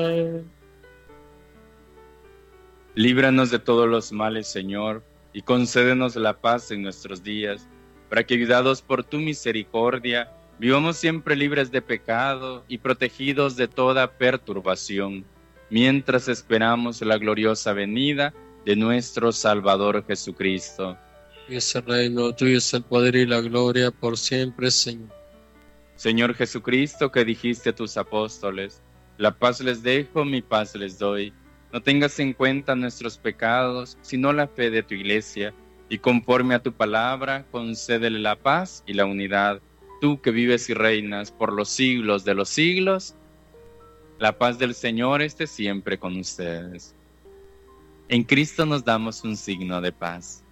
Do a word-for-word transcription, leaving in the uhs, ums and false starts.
Líbranos de todos los males, Señor, y concédenos la paz en nuestros días, para que, ayudados por tu misericordia, vivamos siempre libres de pecado y protegidos de toda perturbación, mientras esperamos la gloriosa venida de nuestro Salvador Jesucristo. Tuyo es el reino, tuyo es el poder y la gloria por siempre, Señor. Señor Jesucristo, que dijiste a tus apóstoles, la paz les dejo, mi paz les doy. No tengas en cuenta nuestros pecados, sino la fe de tu Iglesia, y conforme a tu palabra, concédele la paz y la unidad. Tú que vives y reinas por los siglos de los siglos, la paz del Señor esté siempre con ustedes. En Cristo nos damos un signo de paz.